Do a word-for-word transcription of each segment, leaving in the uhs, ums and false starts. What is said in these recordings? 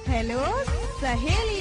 Hello सहेली।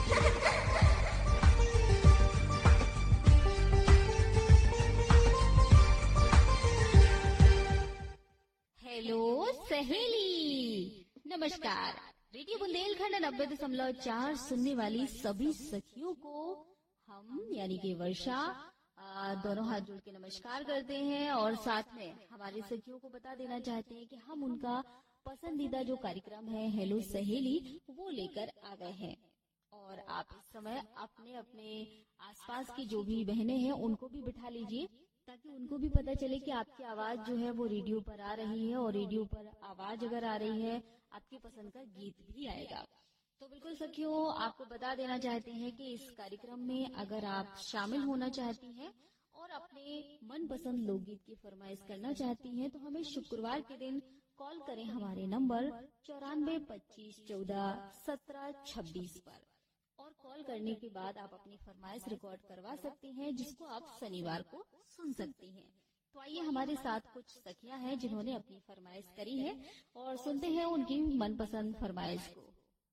Hello सहेली, नमस्कार। रेडियो बुंदेलखंड नब्बे दशमलव चार सुनने वाली सभी सखियों को हम यानी कि वर्षा आ, दोनों हाथ जोड़ के नमस्कार करते हैं और साथ में हमारी सखियों को बता देना चाहते हैं कि हम उनका पसंदीदा जो कार्यक्रम है हेलो सहेली वो लेकर आ गए हैं। और आप इस समय अपने अपने आसपास की जो भी बहनें हैं उनको भी बिठा लीजिए ताकि उनको भी पता चले कि आपकी आवाज जो है वो रेडियो पर आ रही है और रेडियो पर आवाज अगर आ रही है आपकी पसंद का गीत भी आएगा। तो बिल्कुल सखियों, आपको बता देना चाहते हैं कि इस कार्यक्रम में अगर आप शामिल होना चाहती हैं और अपने मनपसंद लोकगीत की फरमाइश करना चाहती हैं तो हमें शुक्रवार के दिन कॉल करें हमारे नंबर चौरानवे पच्चीस चौदह सत्रह छब्बीस पर। और कॉल करने के बाद आप अपनी फरमाइश रिकॉर्ड करवा सकते हैं जिसको आप शनिवार को सुन सकती हैं। तो आइए हमारे साथ कुछ सखियां हैं जिन्होंने अपनी फरमाइश करी है और सुनते हैं उनकी मनपसंद फरमाइश को।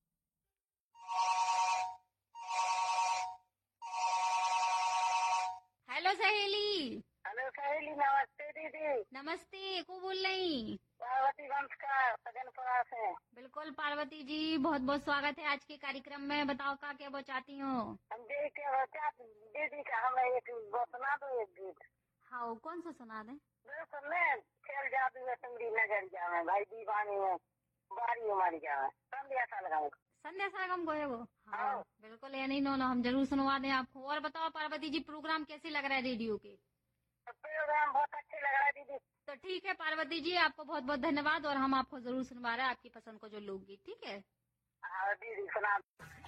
हेलो सहेली। हेलो सहेली, नमस्ते दीदी। नमस्ते, को बोल रही? पार्वती वंश का सजनपुरा से। बिल्कुल पार्वती जी, बहुत बहुत स्वागत है आज के कार्यक्रम में। बताओ का क्या वो चाहती हो? हम दीदी के बच्चा दीदी का हमें एक वो सुना दो, एक गीत। हाँ, वो कौन सा सुना दे? बिल्कुल में खेल जादू है तुमरी नगरिया में, भाई दीवानी में बारी उमरिया में, संध्या सालगम संध्या सरगम को है वो। हाँ हाँ। बिल्कुल, या नहीं नो ना, हम जरूर सुनवा दें आपको। और बताओ पार्वती जी, प्रोग्राम कैसे लग रहा है रेडियो के? प्रोग्राम बहुत अच्छे लग रहा है दीदी। तो ठीक है पार्वती जी, आपको बहुत बहुत धन्यवाद और हम आपको जरूर सुनवा रहे हैं आपकी पसंद को जो लोकगीत। ठीक है, हाँ दीदी सुना।